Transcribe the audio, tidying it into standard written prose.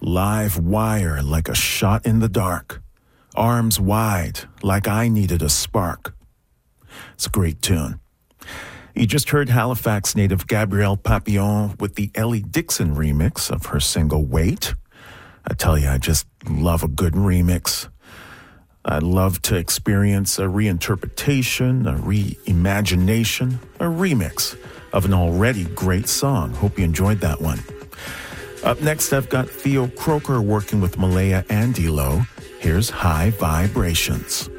Live wire like a shot in the dark. Arms wide like I needed a spark. It's a great tune. You just heard Halifax native Gabrielle Papillon with the Ellie Dixon remix of her single Wait. I tell you, I just love a good remix. I love to experience a reinterpretation, a reimagination, a remix of an already great song. Hope you enjoyed that one. Up next, I've got Theo Croker working with Malaya and D-Lo. Here's High Vibrations.